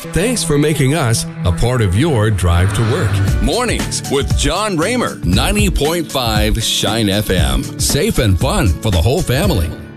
Thanks for making us a part of your drive to work. Mornings with John Raymer, 90.5 Shine FM. Safe and fun for the whole family.